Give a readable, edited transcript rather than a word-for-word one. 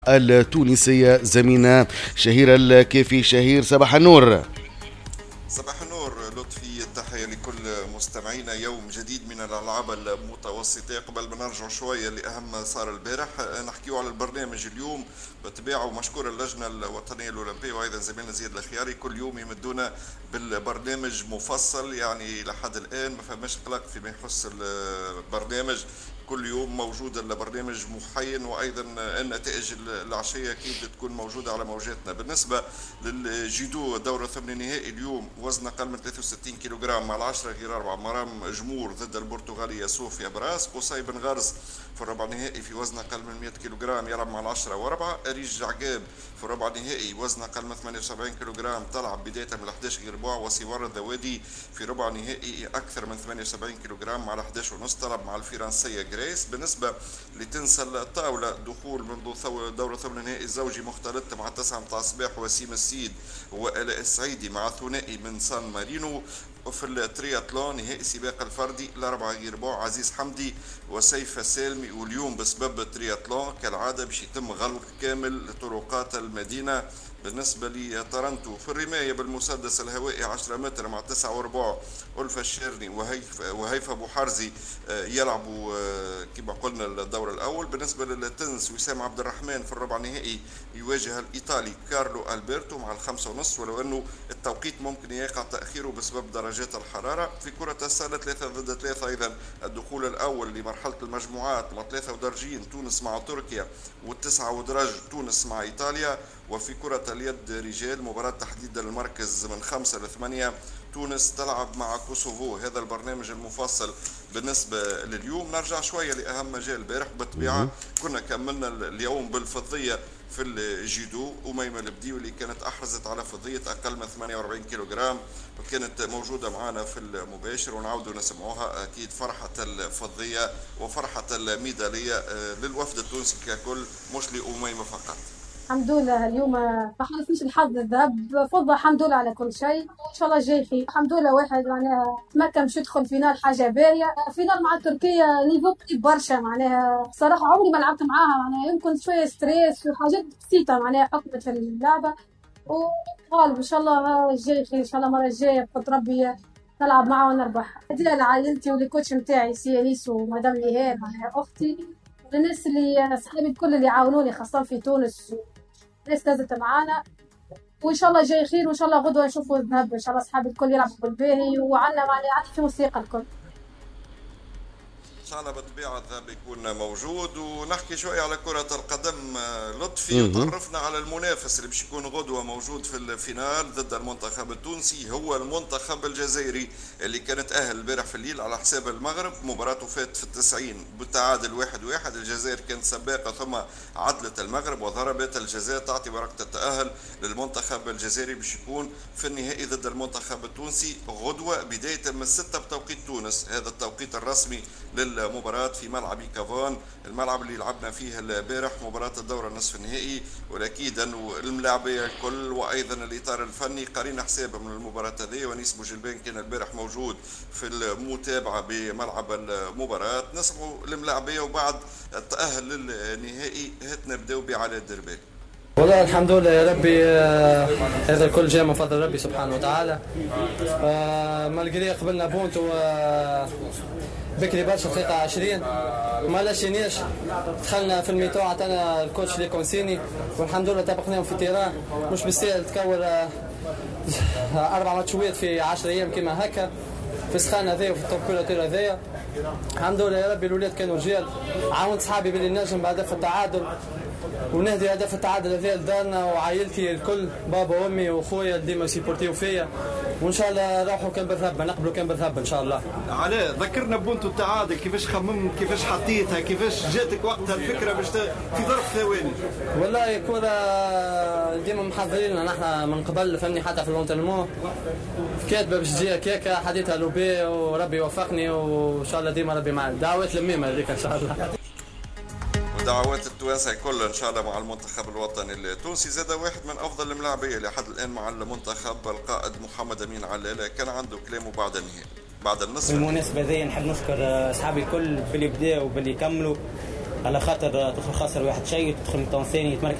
التونسية زميلنا شهير الكيفي. شهير صباح النور. صباح النور لطفي، التحية لكل مستمعينا. يوم جديد من الألعاب المتوسطة. قبل ما نرجع شوية لأهم صار البارح نحكيو على البرنامج اليوم بطبيعة، ومشكور اللجنة الوطنية الأولمبية وأيضا زميلنا زياد الخياري كل يوم يمدونا بالبرنامج مفصل. يعني لحد الآن ما فماش قلق فيما يخص البرنامج، كل يوم موجود البرنامج محين، وايضا النتائج العشيه اكيد تكون موجوده على موجاتنا. بالنسبه للجيدو دور الثمن النهائي اليوم وزن اقل من 63 كيلوغرام مع 10 غير 4 مرام جمهور ضد البرتغاليه صوفيا براس. قصي بن غرس في الربع النهائي في وزن اقل من 100 كيلوغرام يلعب مع 10 و4. اريج عقاب في الربع النهائي وزن اقل من 78 كيلوغرام تلعب بدايه من 11 غير ربع. وسوار الذوادي في ربع نهائي اكثر من 78 كيلوغرام مع 11 ونص تلعب مع الفرنسيه جريس. بالنسبه لتنس الطاوله دخول منذ دور الثمن النهائي الزوجي مختلط مع 9 متاع الصباح وسيم السيد وآلاء السعيدي مع ثنائي من سان مارينو. وفي الترياتلون نهائي سباق الفردي الأربعة غير ربع عزيز حمدي وسيف السالمي. واليوم بسبب الترياتلون كالعادة باش يتم غلق كامل طرقات المدينة. بالنسبة لتورنتو في الرماية بالمسدس الهوائي 10 متر مع 9 وربع ألفا الشيرني وهيفا أبو حرزي يلعبوا كما قلنا الدور الأول. بالنسبة للتنس وسام عبد الرحمن في الربع النهائي يواجه الإيطالي كارلو ألبرتو مع 5:30، ولو أنه التوقيت ممكن يقع تأخيره بسبب درجات الحرارة. في كرة السلة 3 ضد 3 أيضا الدخول الأول لمرحلة المجموعات مع 3 ودرجين تونس مع تركيا والتسعة ودرج تونس مع إيطاليا. وفي كرة اليد رجال مباراة تحديد المركز من 5 ل 8 تونس تلعب مع كوسوفو. هذا البرنامج المفصل بالنسبة لليوم. نرجع شوية لأهم مجال البارح بطبيعة كنا كملنا اليوم بالفضية في الجيدو. أميمة البديو اللي كانت أحرزت على فضية أقل من 48 كيلوغرام وكانت موجودة معنا في المباشر ونعودوا نسمعوها. أكيد فرحة الفضية وفرحة الميدالية للوفد التونسي ككل مش لأميمة فقط. الحمد لله اليوم ما حالفنيش الحظ الذهب فضة، الحمد لله على كل شيء. ان شاء الله جاي خير الحمد لله. واحد معناها تمكن باش يدخل فينال حاجه باهيه. فينال مع تركيا نيفو برشا، معناها صراحه عمري ما لعبت معاها، معناها يمكن شويه ستريس وحاجات بسيطه معناها حكمت في اللعبه. وغالب ان شاء الله جاي خير ان شاء الله. المره الجايه بقدر ربي نلعب معاه ونربح. هديه لعائلتي وللكوتش نتاعي سي انيس ومدام نهاد معناها اختي، والناس اللي اصحابي الكل اللي عاونوني خاصه في تونس. الناس نزلت معانا وان شاء الله جاي خير، وان شاء الله غدوه نشوفوا الذهب ان شاء الله. اصحابي الكل يلعبوا بالباهي وعنا معناها في موسيقى الكل إن شاء الله بالطبيعة الذهب يكون موجود. ونحكي شوية على كرة القدم لطفي. وتعرفنا على المنافس اللي باش يكون غدوة موجود في الفينال ضد المنتخب التونسي، هو المنتخب الجزائري اللي كانت أهل البارح في الليل على حساب المغرب. مباراته فات في 90 بالتعادل 1-1. الجزائر كانت سباقة ثم عدلت المغرب وضربت الجزاء تعطي ورقة التأهل للمنتخب الجزائري باش يكون في النهائي ضد المنتخب التونسي غدوة بداية من 6 بتوقيت تونس. هذا التوقيت الرسمي للمباراة في ملعب كافون، الملعب اللي لعبنا فيه البارح مباراة الدورة النصف النهائي. والأكيد أنه الملاعبية الكل وأيضا الإطار الفني قارين حسابه من المباراة هذه. ونيس بوجلبان كان البارح موجود في المتابعة بملعب المباراة. نسمعوا الملاعبية وبعد التأهل للنهائي نبدأ بعلاء الدربالي. والله الحمد لله يا ربي، هذا الكل جاء من فضل ربي سبحانه وتعالى. مالغري قبلنا بونت بكري برشا دقيقة 20 ما لاشيناش، دخلنا في الميتو عطانا الكوتش لي كونسيني والحمد لله طبقناهم في تيران. مش بالسهل تكور 4 ماتشوات في 10 أيام كما هكا في السخان هذايا وفي التوبولاتير هذايا. الحمد لله يا ربي الولاد كانوا رجال. عاونت صحابي باللي نجم بهدف التعادل ونهدي هدف التعادل هذا لدارنا وعائلتي الكل، بابا وامي واخويا ديما يسيبورتيو فيا. وان شاء الله نروحوا كان بالذهب نقبلوا كان بالذهب ان شاء الله. علاء ذكرنا بونتو التعادل، كيفاش خممت كيفاش حطيتها كيفاش جاتك وقتها الفكره باش في ظرف ثواني؟ والله كرة ديما محضرين نحن من قبل فني حتى في اللونترمون كاتبه باش تجي كيكه حديتها لوبي وربي يوفقني وان شاء الله ديما ربي معنا. دعوات لميمه هذيك ان شاء الله. ودعوات التوانسه الكل ان شاء الله مع المنتخب الوطني التونسي. زاد واحد من افضل الملاعبيه لحد الان مع المنتخب القائد محمد امين علالة كان عنده كلامه بعد النهائي بعد النصف. بالمناسبه ذي نحب نشكر اصحابي الكل باللي بداوا وباللي كملوا على خاطر تدخل خاسر واحد شيء، تدخل ميطون ثاني يتمركز